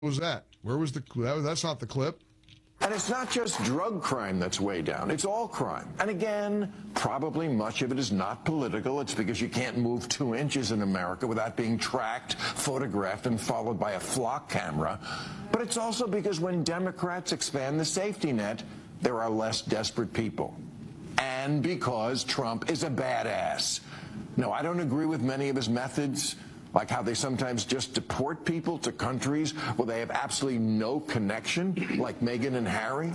was that? Where was that's not the clip. And it's not just drug crime that's way down. It's all crime. And again, probably much of it is not political. It's because you can't move 2 inches in America without being tracked, photographed, and followed by a flock camera. But it's also because when Democrats expand the safety net, there are less desperate people. And because Trump is a badass. No, I don't agree with many of his methods, like how they sometimes just deport people to countries where they have absolutely no connection, like Meghan and Harry.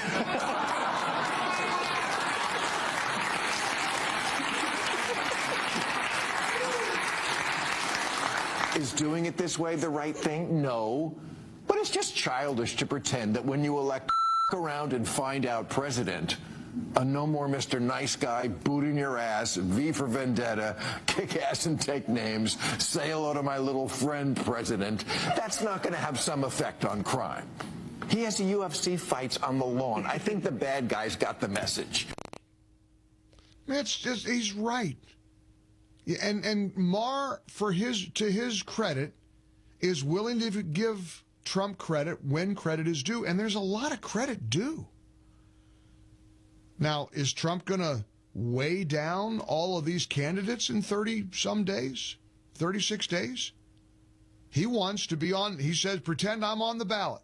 Is doing it this way the right thing? No. But it's just childish to pretend that when you elect around and find out president, a no more Mr. Nice Guy, boot in your ass, V for Vendetta, kick ass and take names, say hello to my little friend president, that's not going to have some effect on crime. He has UFC fights on the lawn. I think the bad guys got the message. It's just, he's right. And Maher, to his credit, is willing to give Trump credit when credit is due, and there's a lot of credit due. Now, is Trump going to weigh down all of these candidates in 30-some days, 36 days? He wants to be on, he says, pretend I'm on the ballot.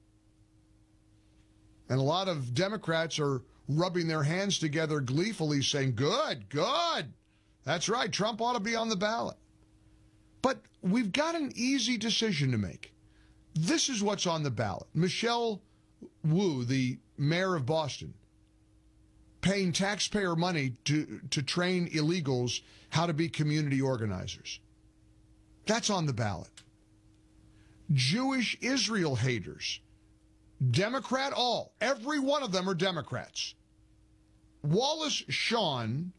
And a lot of Democrats are rubbing their hands together gleefully saying, good, good. That's right, Trump ought to be on the ballot. But we've got an easy decision to make. This is what's on the ballot. Michelle Wu, the mayor of Boston, paying taxpayer money to train illegals how to be community organizers. That's on the ballot. Jewish Israel haters, Democrat all, every one of them are Democrats. Wallace Shawn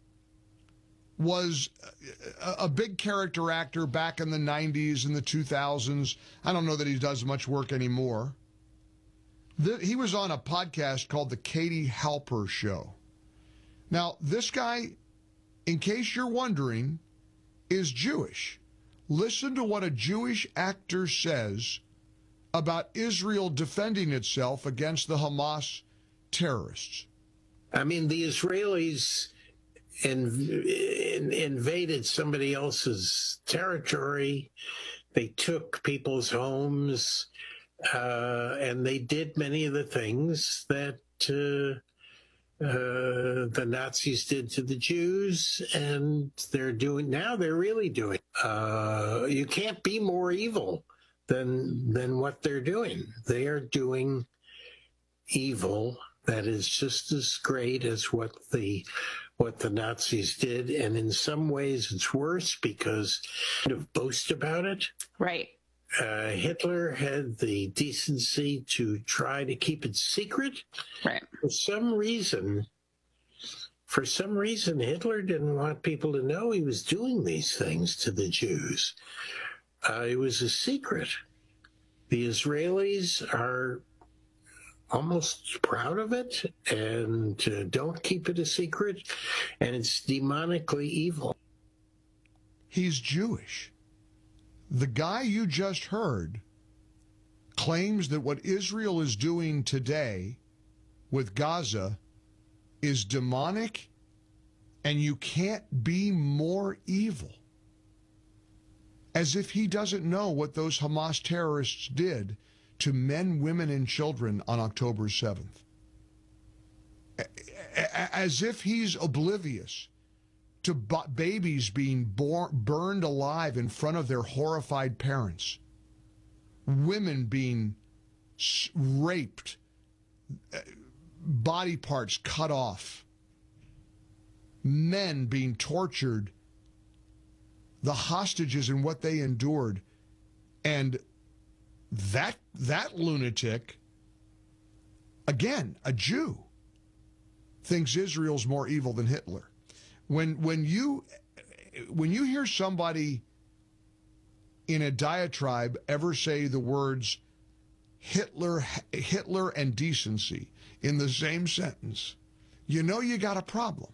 was a big character actor back in the 90s and the 2000s. I don't know that he does much work anymore. He was on a podcast called The Katie Halper Show. Now, this guy, in case you're wondering, is Jewish. Listen to what a Jewish actor says about Israel defending itself against the Hamas terrorists. I mean, the Israelis invaded somebody else's territory. They took people's homes. And they did many of the things that the Nazis did to the Jews, and they're really doing. You can't be more evil than what they're doing. They are doing evil that is just as great as what the Nazis did, and in some ways it's worse because they boast about it. Right. Hitler had the decency to try to keep it secret. Right. For some reason, Hitler didn't want people to know he was doing these things to the Jews. It was a secret. The Israelis are almost proud of it and don't keep it a secret, and it's demonically evil. He's Jewish. The guy you just heard claims that what Israel is doing today with Gaza is demonic, and you can't be more evil. As if he doesn't know what those Hamas terrorists did to men, women, and children on October 7th. As if he's oblivious to babies being burned alive in front of their horrified parents, women being raped, body parts cut off, men being tortured, the hostages and what they endured. And that lunatic, again, a Jew, thinks Israel's more evil than Hitler. When you hear somebody in a diatribe ever say the words Hitler and decency in the same sentence, you know you got a problem.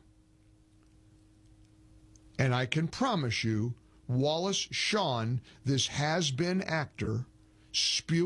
And I can promise you, Wallace Shawn, this has-been actor, spewing